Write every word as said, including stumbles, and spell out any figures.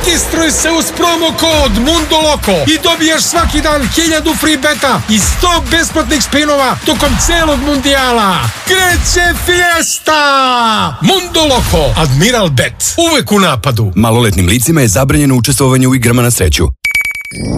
Registruj se uz promo kod Mundo Loco i dobiješ svaki dan hiljadu free beta i sto besplatnih spinova tokom celog mundijala. Kreće fiesta! Mundo Loco, Admiral Bet, uvek u napadu. Maloletnim licima je zabranjeno učestvovanje u igrama na sreću.